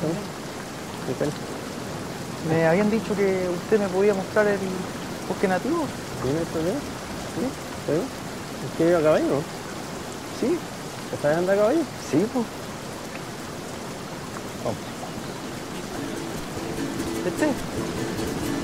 Me habían dicho que usted me podía mostrar el bosque nativo. ¿Sí, no hay problema? ¿Sí? ¿Sí? ¿Es que iba a caballo, no? Sí, ¿Te sabes andar a caballo? sí, pues. Vamos. Este.